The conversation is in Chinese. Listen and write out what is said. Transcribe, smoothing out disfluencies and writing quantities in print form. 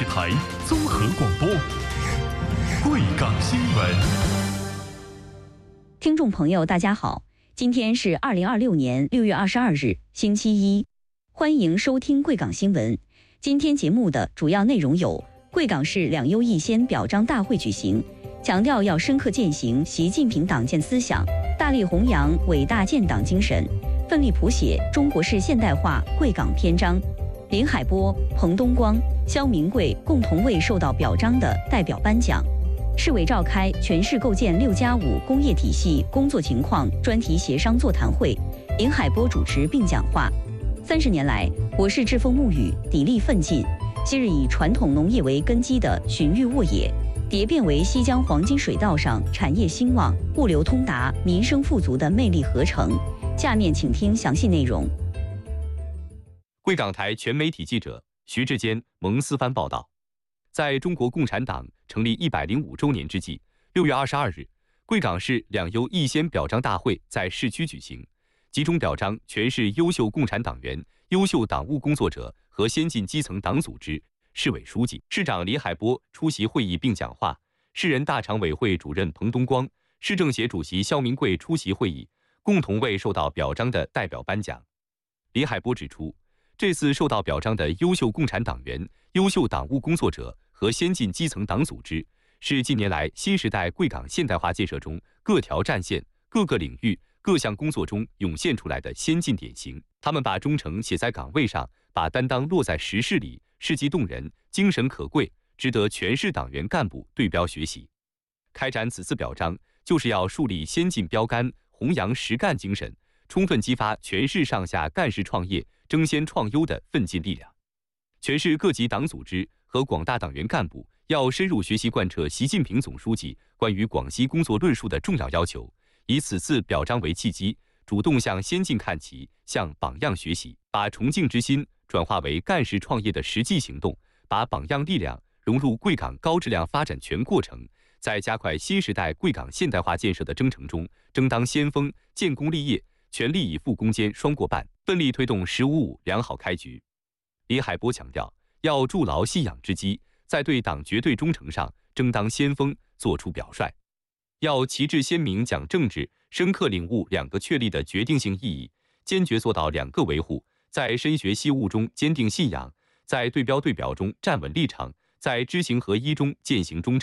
视台综合广播，贵港新闻。 听众朋友，大家好，今天是2026年6月22日，星期一，欢迎收听贵港新闻。今天节目的主要内容有：贵港市两优一先表彰大会举行，强调要深刻践行习近平党建思想，大力弘扬伟大建党精神，奋力谱写中国式现代化贵港篇章。林海波、彭东光、肖明贵共同为受到表彰的代表颁奖。市委召开全市构建6+5工业体系工作情况专题协商座谈会，林海波主持并讲话。30年来，我市栉风沐雨，砥砺奋进。昔日以传统农业为根基的荀彧沃野，蝶变为西江黄金水道上产业兴旺、物流通达、民生富足的魅力合成。下面请听详细内容。 贵港台全媒体记者徐志坚、蒙思帆报道，在中国共产党成立105周年之际，6月22日，贵港市两优一先表彰大会在市区举行，集中表彰全市优秀共产党员、优秀党务工作者和先进基层党组织。市委书记、市长李海波出席会议并讲话，市人大常委会主任彭东光、市政协主席肖明贵出席会议，共同为受到表彰的代表颁奖。李海波指出，这次受到表彰的优秀共产党员、优秀党务工作者和先进基层党组织，是近年来新时代贵港现代化建设中各条战线、各个领域、各项工作中涌现出来的先进典型。他们把忠诚写在岗位上，把担当落在实事里，事迹动人，精神可贵，值得全市党员干部对标学习。开展此次表彰，就是要树立先进标杆，弘扬实干精神，充分激发全市上下干事创业、争先创优的奋进力量。全市各级党组织和广大党员干部要深入学习贯彻习近平总书记关于广西工作论述的重要要求，以此次表彰为契机，主动向先进看齐，向榜样学习，把崇敬之心转化为干事创业的实际行动，把榜样力量融入贵港高质量发展全过程，在加快新时代贵港现代化建设的征程中争当先锋，建功立业，全力以赴攻坚双过半，奋力推动“15+5”良好开局。李海波强调，要筑牢信仰之基，在对党绝对忠诚上争当先锋，做出表率。要旗帜鲜明讲政治，深刻领悟2个确立的决定性意义，坚决做到2个维护，在深学细悟中坚定信仰，在对标对表中站稳立场，在知行合一中践行忠诚。